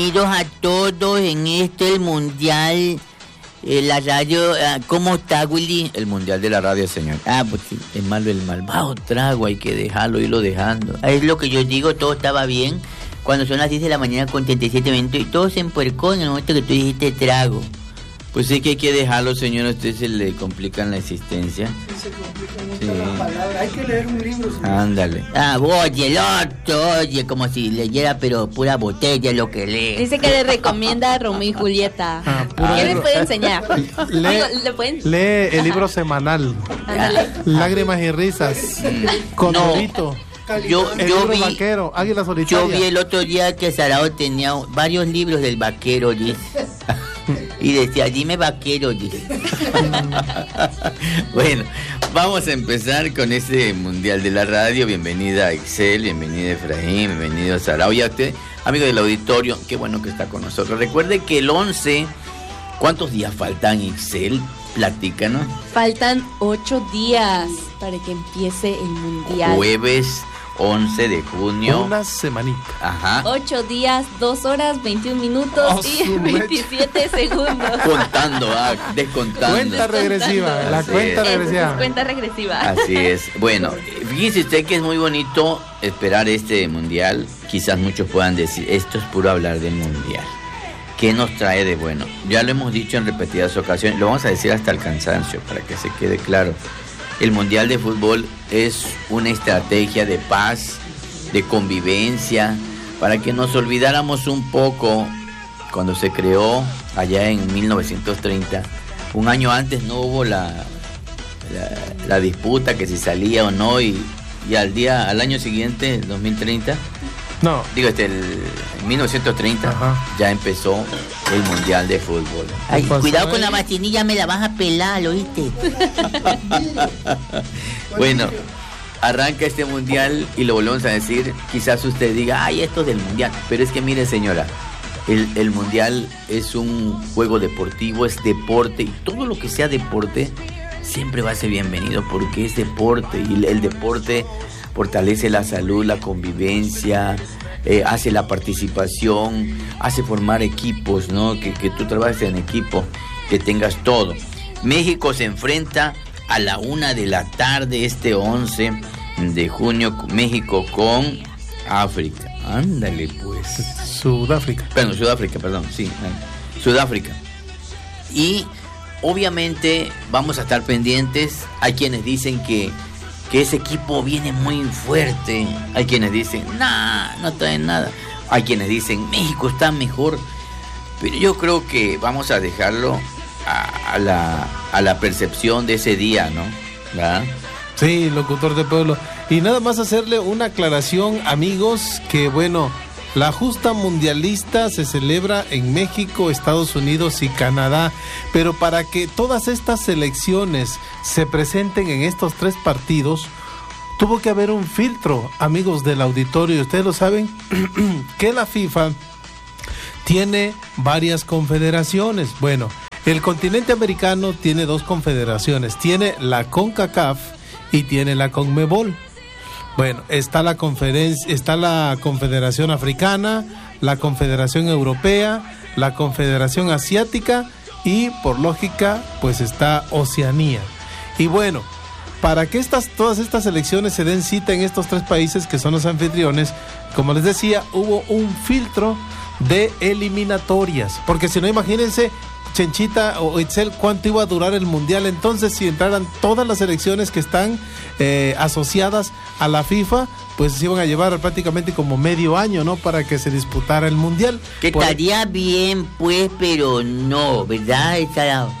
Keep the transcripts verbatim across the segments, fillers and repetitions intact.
Bienvenidos a todos en este el mundial, eh, la radio. ¿Cómo está, Willy? El mundial de la radio, señor. Ah, pues sí, el malo, el malvado trago, hay que dejarlo, irlo dejando. Es lo que yo digo, todo estaba bien cuando son las diez de la mañana con treinta y siete minutos y todo se empuercó en el momento que tú dijiste trago. Pues sí que hay que dejarlo, señor, a usted se le complican la existencia. Se complican mucho sí. Las palabras, hay que leer un libro, señor. Ándale. Ah, oye, el otro, oye, como si leyera pero pura botella lo que lee. Dice que le recomienda a Romeo y Julieta. Ah, ¿qué les puede enseñar? Lee, Digo, ¿le pueden? Lee el libro semanal. Ándale. Lágrimas y risas. Con Dorito. Yo, el yo libro vi, vaquero, Águila Solitaria. Yo vi el otro día que Sarao tenía varios libros del vaquero, dice. Y decía, dime vaquero, dice. Bueno, vamos a empezar con este mundial de la radio. Bienvenida a Excel, bienvenida Efraín, bienvenido a Sarao. Y a usted, amigo del auditorio, qué bueno que está con nosotros. Recuerde que el once, ¿cuántos días faltan, Excel? Platícanos. Faltan ocho días para que empiece el mundial. Jueves once de junio. Una semanita. Ajá. Ocho días, dos horas, veintiún minutos oh, y veintisiete segundos. Contando, ah, descontando. Cuenta regresiva, la Así cuenta es. regresiva. Es cuenta regresiva. Así es. Bueno, fíjese usted que es muy bonito esperar este mundial. Quizás muchos puedan decir, esto es puro hablar del mundial. ¿Qué nos trae de bueno? Ya lo hemos dicho en repetidas ocasiones, lo vamos a decir hasta el cansancio para que se quede claro. El Mundial de Fútbol es una estrategia de paz, de convivencia, para que nos olvidáramos un poco cuando se creó allá en mil novecientos treinta. Un año antes no hubo la, la, la disputa que si salía o no y, y al día, al año siguiente, dos mil treinta, no, digo este, el, en mil novecientos treinta Ajá. ya empezó el Mundial de Fútbol. Ay, cuidado con la machinilla, me la vas a pelar, ¿lo oíste? Bueno, arranca este mundial y lo volvemos a decir. Quizás usted diga, ay, esto es del mundial. Pero es que mire, señora, el, el mundial es un juego deportivo, es deporte. Y todo lo que sea deporte siempre va a ser bienvenido porque es deporte. Y el, el deporte fortalece la salud, la convivencia, eh, hace la participación, hace formar equipos, ¿no? Que, que tú trabajes en equipo, que tengas todo. México se enfrenta a la una de la tarde este once de junio, México con África. Ándale pues. Sudáfrica. Bueno, Sudáfrica, perdón, sí. Sudáfrica. Y obviamente vamos a estar pendientes. Hay quienes dicen que, que ese equipo viene muy fuerte. Hay quienes dicen, nah, no traen nada. Hay quienes dicen, México está mejor. Pero yo creo que vamos a dejarlo A, a la a la percepción de ese día, ¿no? ¿Verdad? Sí, locutor de pueblo. Y nada más hacerle una aclaración, amigos, que bueno, la justa mundialista se celebra en México, Estados Unidos y Canadá, pero para que todas estas selecciones se presenten en estos tres partidos, tuvo que haber un filtro, amigos del auditorio, y ustedes lo saben, que la FIFA tiene varias confederaciones. Bueno, el continente americano tiene dos confederaciones, tiene la CONCACAF y tiene la CONMEBOL. Bueno, está la conferencia, está la Confederación Africana, la Confederación Europea, la Confederación Asiática y por lógica, pues está Oceanía. Y bueno, para que estas, todas estas elecciones se den cita en estos tres países que son los anfitriones, como les decía, hubo un filtro de eliminatorias, porque si no, imagínense, Chenchita o Itzel, ¿cuánto iba a durar el mundial? Entonces, si entraran todas las elecciones que están eh, asociadas a la FIFA, pues se iban a llevar prácticamente como medio año, ¿no? Para que se disputara el mundial. Que Por... estaría bien, pues, pero no, ¿verdad? Está...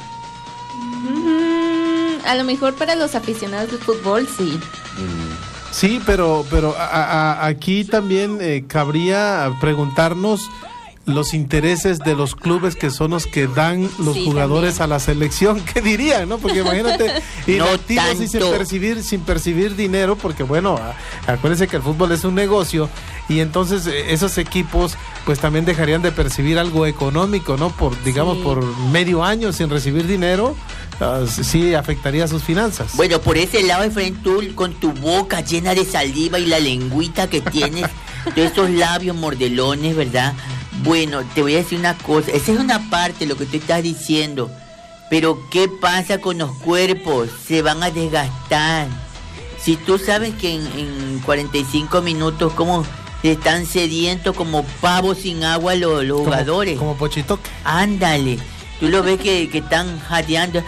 Mm, a lo mejor para los aficionados del fútbol, sí. Mm. Sí, pero, pero a, a, aquí también eh, cabría preguntarnos los intereses de los clubes que son los que dan los sí, jugadores también a la selección. ¿Qué dirían, no? Porque imagínate, inactivos no y sin percibir, sin percibir dinero, porque bueno, acuérdense que el fútbol es un negocio y entonces esos equipos pues también dejarían de percibir algo económico, ¿no? Por, digamos, sí. por medio año sin recibir dinero, uh, sí afectaría sus finanzas. Bueno, por ese lado, Efraín, tú con tu boca llena de saliva y la lengüita que tienes, de esos labios mordelones, ¿verdad? Bueno, te voy a decir una cosa. Esa es una parte de lo que tú estás diciendo. Pero ¿qué pasa con los cuerpos? Se van a desgastar. Si tú sabes que en, en cuarenta y cinco minutos como están sedientos como pavos sin agua los, los como, jugadores. Como Pochitoque. Ándale. Tú lo ves que, que están jadeando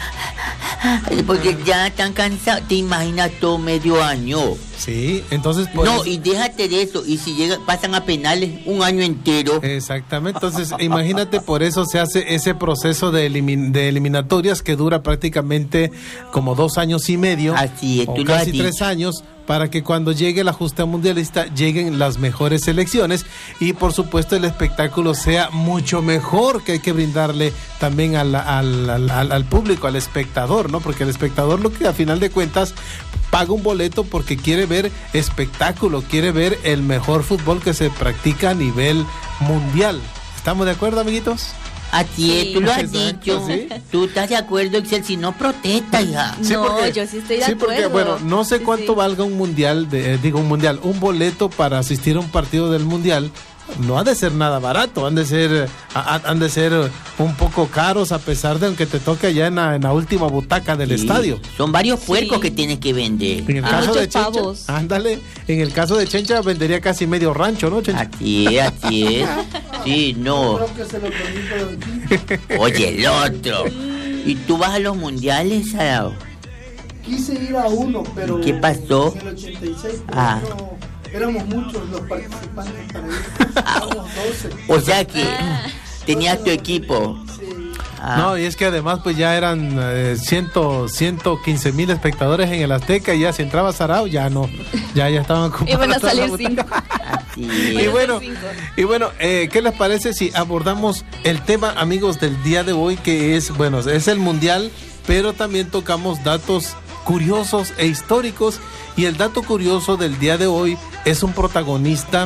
porque ya están cansados. Te imaginas todo medio año. Sí, entonces pues, no, y déjate de eso. Y si llegan, pasan a penales un año entero. Exactamente. Entonces imagínate, por eso se hace ese proceso de, elimin- de eliminatorias que dura prácticamente como dos años y medio. Así es, o tú lo has casi dicho. tres años, para que cuando llegue la justa mundialista lleguen las mejores selecciones y por supuesto el espectáculo sea mucho mejor, que hay que brindarle también al, al, al, al, al público, al espectador, ¿no? Porque el espectador, lo que a final de cuentas paga un boleto porque quiere ver espectáculo, quiere ver el mejor fútbol que se practica a nivel mundial. ¿Estamos de acuerdo, amiguitos? Así es, Sí. tú lo has Exacto, dicho. ¿sí? Tú estás de acuerdo, Excel, si no protesta, hija. Sí, no, porque- yo sí estoy de sí, acuerdo. porque, bueno, no sé Sí, cuánto sí. valga un mundial, de, eh, digo un mundial, un boleto para asistir a un partido del mundial. No ha de ser nada barato, han de ser, ha- han de ser un poco caros, a pesar de que te toque allá en la, en la última butaca del Sí, estadio. Son varios puercos Sí. que tienes que vender. En el Ah, caso muchos de Chencha, pavos. ándale, en el caso de Chencha vendería casi medio rancho, ¿no, Chencha? Así es, así es. Sí, no. Creo que se lo permite Don Quinto. Oye, el otro. ¿Y tú vas a los mundiales, Sarao? Quise ir a uno, pero ¿Qué pasó? en el ochenta y seis, pero Ah. no, éramos muchos los participantes para ir. Éramos doce. O sea que tenías tu equipo. Sí. Ah, No, y es que además pues ya eran eh, ciento, ciento quince mil espectadores en el Azteca y ya si entraba Sarao ya no, ya ya estaban ocupados. Iban a toda la salir butaca. cinco. así Y es. bueno, cinco. y bueno, eh, ¿qué les parece si abordamos el tema, amigos, del día de hoy, que es, bueno, es el mundial, pero también tocamos datos curiosos e históricos, y el dato curioso del día de hoy es un protagonista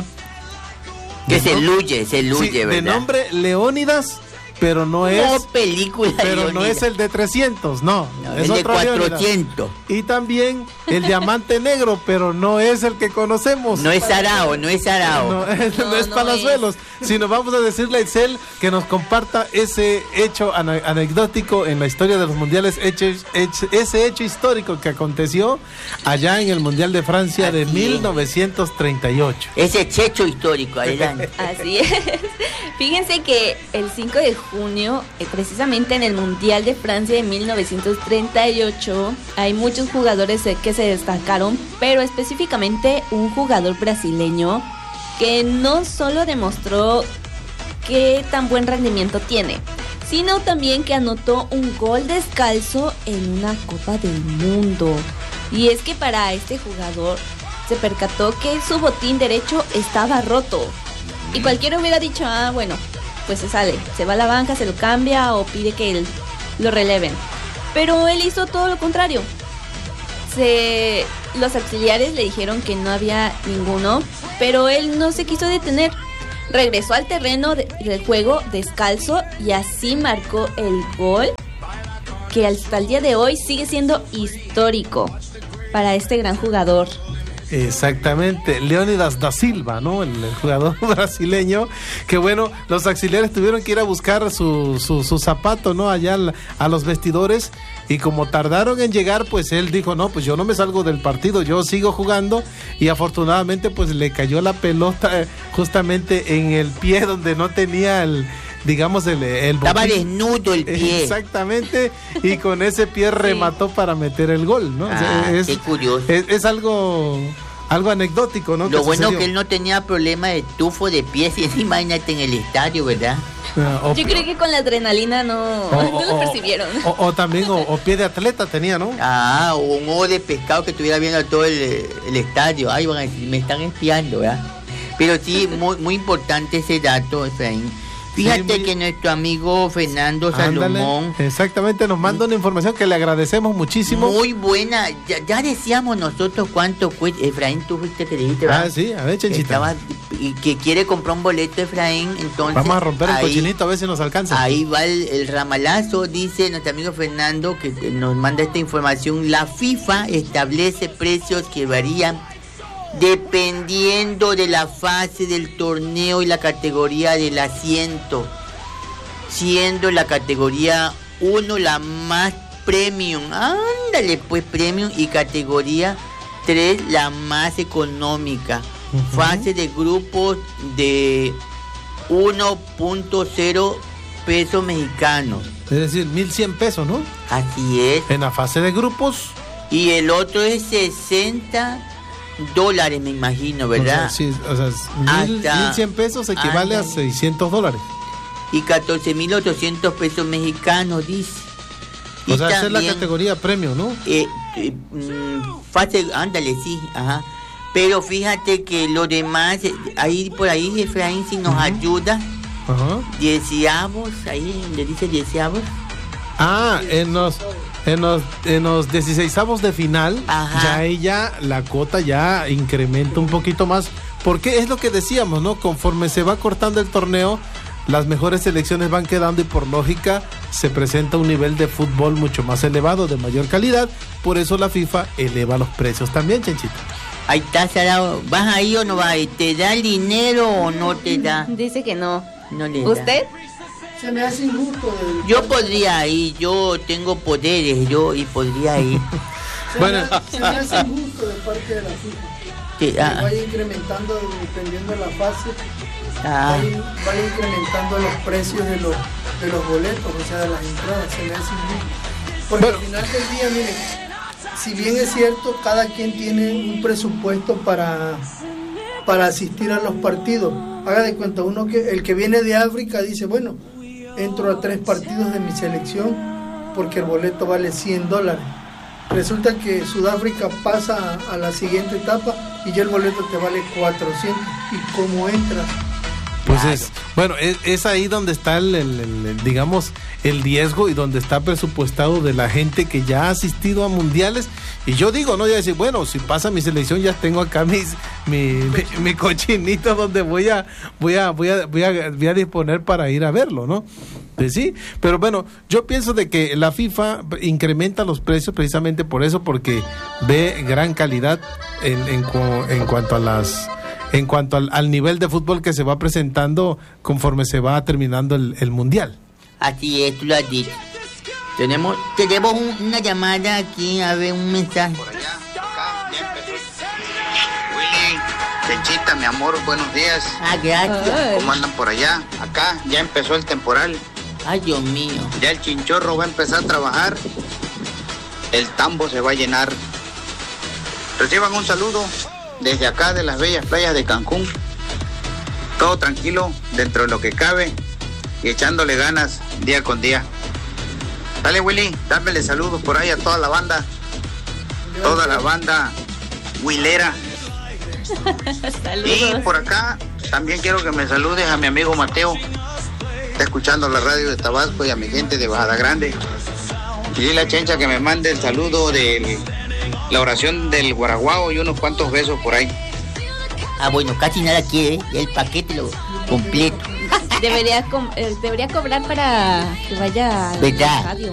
Que de se nom- luye, se luye, sí, de ¿verdad? nombre Leónidas, pero no es, No, película. pero no Leonidas. es el de trescientos, no, No, es el de otro Leónidas. cuatrocientos. Y también el diamante negro, pero no es el que conocemos. No es Sarao, no es Sarao. No, es, no No, es no Palazuelos, sino vamos a decirle a Itzel que nos comparta ese hecho ana- anecdótico en la historia de los mundiales, hecho, hecho- ese hecho histórico que aconteció allá en el Mundial de Francia de Así es. mil novecientos treinta y ocho. Ese checho histórico, adelante. Así es. Fíjense que el cinco de junio, eh, precisamente en el Mundial de Francia de mil novecientos treinta y ocho, hay muchos jugadores eh, que se destacaron, pero específicamente un jugador brasileño que no solo demostró qué tan buen rendimiento tiene, sino también que anotó un gol descalzo en una Copa del Mundo. Y es que para este jugador se percató que su botín derecho estaba roto. Y cualquiera hubiera dicho, ah, bueno, pues se sale, se va a la banca, se lo cambia o pide que él lo releven. Pero él hizo todo lo contrario. Se, los auxiliares le dijeron que no había ninguno, pero él no se quiso detener. Regresó al terreno de- del juego descalzo y así marcó el gol que hasta el día de hoy sigue siendo histórico para este gran jugador. Exactamente, Leónidas da Silva, ¿no? El, el jugador brasileño, que bueno, los auxiliares tuvieron que ir a buscar su, su, su zapato, ¿no? Allá al- a los vestidores, y como tardaron en llegar, pues él dijo, no, pues yo no me salgo del partido, yo sigo jugando, y afortunadamente pues le cayó la pelota eh, justamente en el pie donde no tenía el, digamos, el, el Estaba botín. desnudo el pie. Exactamente, y con ese pie remató para meter el gol, ¿no? O sea, Ah, es, qué curioso. es, es algo algo anecdótico, ¿no? Lo que bueno sucedió. que él no tenía problema de tufo de pies, y imagínate en el estadio, ¿verdad? Ah, o, Yo creo que con la adrenalina no, o- no lo o- percibieron. o- o también, o, o pie de atleta tenía, ¿no? Ah, o un ojo de pescado que estuviera viendo todo el, el estadio. Ay, van a decir, me están espiando, ¿verdad? Pero sí, muy, muy importante ese dato, Efraín. Fíjate muy- que nuestro amigo Fernando Ándale, Salomón, exactamente, nos manda una información que le agradecemos muchísimo. muy buena. Ya, ya decíamos nosotros cuánto cuesta. Efraín, tú fuiste que dijiste, ¿verdad? Ah, sí, a ver, Chenchita. Estaba, y que quiere comprar un boleto, Efraín, entonces... Vamos a romper el ahí- cochinito a ver si nos alcanza. Ahí va el, el ramalazo, dice nuestro amigo Fernando, que nos manda esta información. La FIFA establece precios que varían dependiendo de la fase del torneo y la categoría del asiento, siendo la categoría uno la más premium, ándale pues premium, y categoría tres la más económica. Uh-huh. Fase de grupos de uno punto cero pesos mexicanos. Es decir, mil cien pesos, ¿no? Así es. En la fase de grupos. Y el otro es sesenta dólares, me imagino, ¿verdad? O sea, sí, o sea, mil cien pesos equivale a seiscientos dólares. Y catorce mil ochocientos pesos mexicanos, dice. O y sea, esa es la categoría premium, ¿no? Eh, eh, fase, ándale, sí, ajá. Pero fíjate que lo demás, ahí por ahí, Efraín, si nos uh-huh. ayuda, uh-huh. dieciavos, ahí le dice dieciavos. Ah, en los, en los, en los dieciseisavos de final, ajá. ya ella, la cuota ya incrementa un poquito más, porque es lo que decíamos, ¿no? Conforme se va cortando el torneo, las mejores selecciones van quedando y por lógica se presenta un nivel de fútbol mucho más elevado, de mayor calidad, por eso la FIFA eleva los precios también, Chenchito. Ahí está, Sara, ¿vas ahí o no vas ahí? ¿Te da el dinero o no te da? Dice que no. No le ¿Usted? Da. Se me hace injusto. El... Yo podría ir, yo tengo poderes, yo y podría ir. se, bueno. me, se me hace injusto de parte de la FIFA. Sí, ah. Que vaya incrementando dependiendo de la fase. Ah. Vaya, vaya incrementando los precios de los, de los boletos, o sea, de las entradas. Se me hace injusto. Porque bueno. Al final del día, miren, si bien es cierto, cada quien tiene un presupuesto para, para asistir a los partidos. Haga de cuenta, uno que el que viene de África dice, bueno, entro a tres partidos de mi selección porque el boleto vale cien dólares. Resulta que Sudáfrica pasa a la siguiente etapa y ya el boleto te vale cuatrocientos. ¿Y cómo entras? Pues es, bueno, es, es ahí donde está el, el, el, el, digamos, el riesgo y donde está presupuestado de la gente que ya ha asistido a mundiales. Y yo digo, no, ya decir, bueno, si pasa mi selección ya tengo acá mis, mi, mi, mi cochinito donde voy a, voy a, voy a, voy a, voy a disponer para ir a verlo, ¿no? Pues sí, pero bueno, yo pienso de que la FIFA incrementa los precios precisamente por eso, porque ve gran calidad en, en, en cuanto a las... en cuanto al, al nivel de fútbol que se va presentando conforme se va terminando el, el mundial. Así es, tú lo has dicho. Tenemos, tenemos un, una llamada aquí, a ver, un mensaje. Por allá, acá, ya empezó. Willy, Chenchita, mi amor, buenos días. Ah, gracias. ¿Cómo andan por allá? Acá, ya empezó el temporal. Ay, Dios mío. Ya el chinchorro va a empezar a trabajar. El tambo se va a llenar. Reciban un saludo desde acá de las bellas playas de Cancún. Todo tranquilo, dentro de lo que cabe y echándole ganas día con día. Dale, Willy, dámele saludos por ahí a toda la banda. Toda la banda Willera. Y por acá también quiero que me saludes a mi amigo Mateo. Está escuchando la radio de Tabasco, y a mi gente de Bajada Grande. Y dile a Chencha que me mande el saludo de la oración del Guaraguao y unos cuantos besos por ahí. Ah, bueno, casi nada quiere, el paquete lo completo. Debería, com- eh, debería cobrar para que vaya a la ¿verdad? radio.